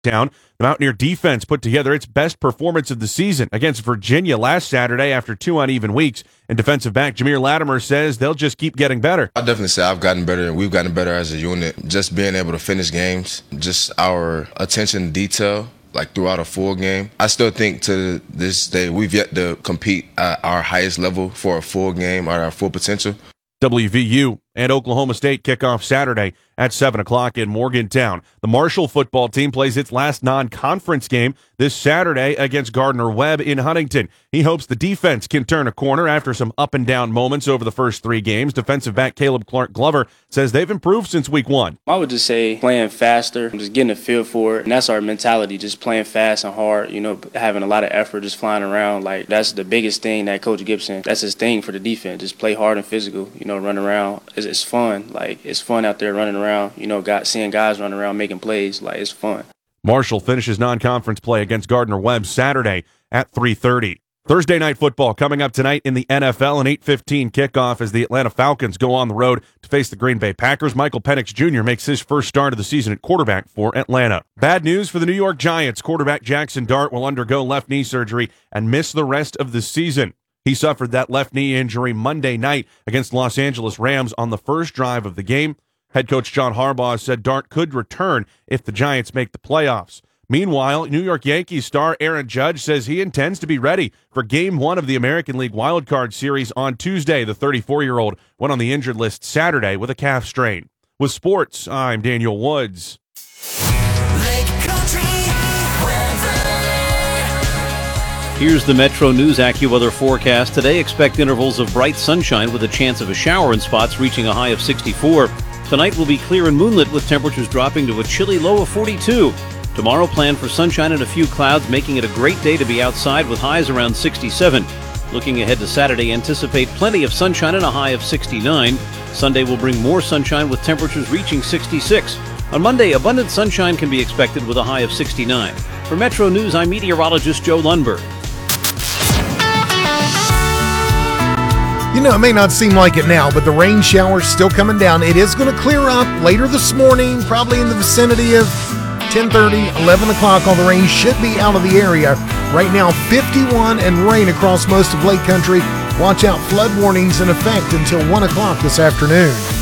down. The Mountaineer defense put together its best performance of the season against Virginia last Saturday after 2 uneven weeks. And defensive back Jameer Latimer says they'll just keep getting better. I definitely say I've gotten better and we've gotten better as a unit. Just being able to finish games, just our attention to detail, like throughout a full game. I still think to this day we've yet to compete at our highest level for a full game or our full potential. WVU and Oklahoma State kick off Saturday at 7 o'clock in Morgantown. The Marshall football team plays its last non-conference game this Saturday against Gardner-Webb in Huntington. He hopes the defense can turn a corner after some up-and-down moments over the first 3 games. Defensive back Caleb Clark-Glover says they've improved since week 1. I would just say playing faster, just getting a feel for it, and that's our mentality, just playing fast and hard, having a lot of effort, just flying around. Like, that's the biggest thing that Coach Gibson, that's his thing for the defense, just play hard and physical, run around. It's fun. Like, it's fun out there running around, seeing guys running around making plays. Like, it's fun. Marshall finishes non-conference play against Gardner-Webb Saturday at 3:30. Thursday night football coming up tonight in the NFL, an 8:15 kickoff as the Atlanta Falcons go on the road to face the Green Bay Packers. Michael Penix Jr. makes his first start of the season at quarterback for Atlanta. Bad news for the New York Giants. Quarterback Jackson Dart will undergo left knee surgery and miss the rest of the season. He suffered that left knee injury Monday night against Los Angeles Rams on the first drive of the game. Head coach John Harbaugh said Dart could return if the Giants make the playoffs. Meanwhile, New York Yankees star Aaron Judge says he intends to be ready for Game 1 of the American League Wildcard Series on Tuesday. The 34-year-old went on the injured list Saturday with a calf strain. With sports, I'm Daniel Woods. Here's the Metro News AccuWeather forecast. Today, expect intervals of bright sunshine with a chance of a shower in spots reaching a high of 64. Tonight will be clear and moonlit with temperatures dropping to a chilly low of 42. Tomorrow, plan for sunshine and a few clouds, making it a great day to be outside with highs around 67. Looking ahead to Saturday, anticipate plenty of sunshine and a high of 69. Sunday will bring more sunshine with temperatures reaching 66. On Monday, abundant sunshine can be expected with a high of 69. For Metro News, I'm meteorologist Joe Lundberg. It may not seem like it now, but the rain shower's still coming down. It is going to clear up later this morning, probably in the vicinity of 10:30, 11 o'clock. All the rain should be out of the area. Right now, 51 and rain across most of Lake Country. Watch out, flood warnings in effect until 1 o'clock this afternoon.